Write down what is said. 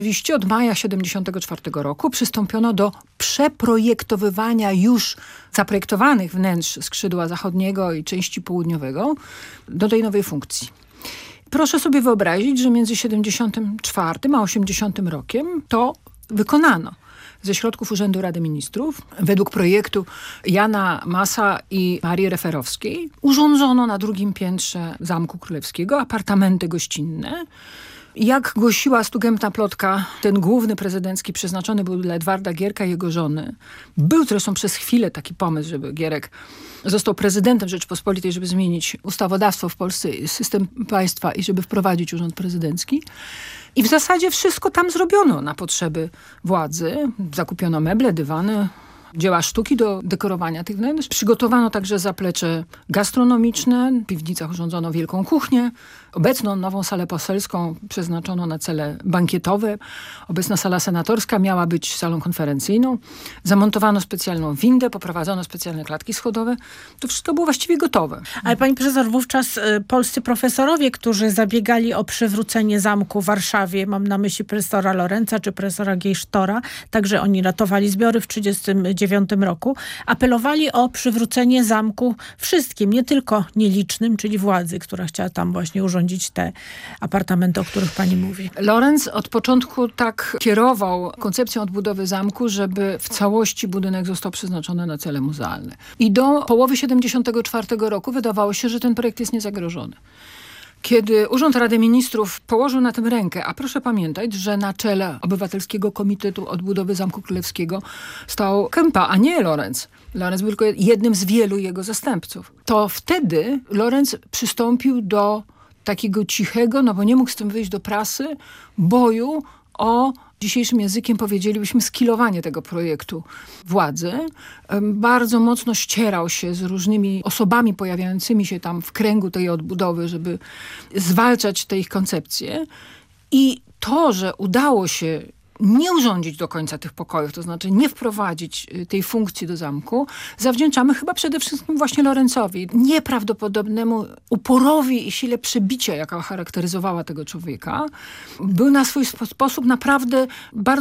Rzeczywiście od maja 1974 roku przystąpiono do przeprojektowywania już zaprojektowanych wnętrz skrzydła zachodniego i części południowego do tej nowej funkcji. Proszę sobie wyobrazić, że między 74 a 80 rokiem to wykonano. Ze środków Urzędu Rady Ministrów, według projektu Jana Masa i Marii Referowskiej, urządzono na drugim piętrze Zamku Królewskiego apartamenty gościnne. Jak głosiła stugemtna plotka, ten główny prezydencki przeznaczony był dla Edwarda Gierka i jego żony. Był zresztą przez chwilę taki pomysł, żeby Gierek został prezydentem Rzeczypospolitej, żeby zmienić ustawodawstwo w Polsce, system państwa i żeby wprowadzić urząd prezydencki. I w zasadzie wszystko tam zrobiono na potrzeby władzy. Zakupiono meble, dywany, dzieła sztuki do dekorowania tych wnętrz. Przygotowano także zaplecze gastronomiczne. W piwnicach urządzono wielką kuchnię. Obecną nową salę poselską przeznaczono na cele bankietowe. Obecna sala senatorska miała być salą konferencyjną. Zamontowano specjalną windę, poprowadzono specjalne klatki schodowe. To wszystko było właściwie gotowe. Ale pani profesor, wówczas polscy profesorowie, którzy zabiegali o przywrócenie zamku w Warszawie, mam na myśli profesora Lorenza czy profesora Geisztora, także oni ratowali zbiory w 1939 roku, apelowali o przywrócenie zamku wszystkim, nie tylko nielicznym, czyli władzy, która chciała tam właśnie urządzić te apartamenty, o których pani mówi. Lorenz od początku tak kierował koncepcją odbudowy zamku, żeby w całości budynek został przeznaczony na cele muzealne. I do połowy 1974 roku wydawało się, że ten projekt jest niezagrożony. Kiedy Urząd Rady Ministrów położył na tym rękę, a proszę pamiętać, że na czele Obywatelskiego Komitetu Odbudowy Zamku Królewskiego stał Kempa, a nie Lorenz. Lorenz był tylko jednym z wielu jego zastępców. To wtedy Lorenz przystąpił do takiego cichego, no bo nie mógł z tym wyjść do prasy, boju o, dzisiejszym językiem powiedzielibyśmy, skilowanie tego projektu władzy. Bardzo mocno ścierał się z różnymi osobami pojawiającymi się tam w kręgu tej odbudowy, żeby zwalczać te ich koncepcje. I to, że udało się nie urządzić do końca tych pokojów, to znaczy nie wprowadzić tej funkcji do zamku, zawdzięczamy chyba przede wszystkim właśnie Lorenzowi. Nieprawdopodobnemu uporowi i sile przebicia, jaka charakteryzowała tego człowieka. Był na swój sposób naprawdę bardzo